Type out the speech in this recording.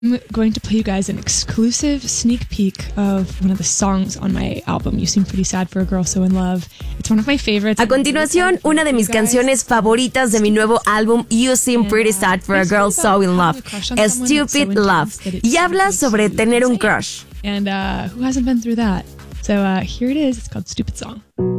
I'm going to play you guys an exclusive sneak peek of one of the songs on my album, You Seem Pretty Sad for a Girl So in Love. It's one of my favorites. A continuación, una de mis canciones favoritas de mi nuevo álbum, You Seem Pretty Sad for a Girl So in Love, Stupid Love, y habla sobre tener un crush. And who hasn't been through that? So here it is. It's called Stupid Song.